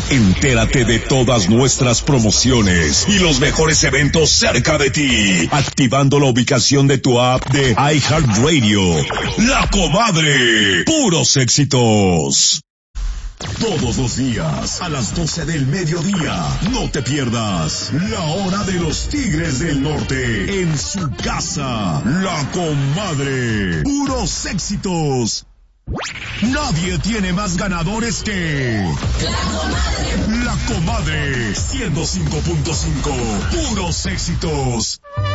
Entérate de todas nuestras promociones y los mejores eventos cerca de ti, activando la ubicación de tu app de iHeartRadio. La Comadre, puros éxitos. Todos los días, a las 12 del mediodía, no te pierdas La Hora de los Tigres del Norte, en su casa, La Comadre, puros éxitos. Nadie tiene más ganadores que La Comadre 105.5, puros éxitos.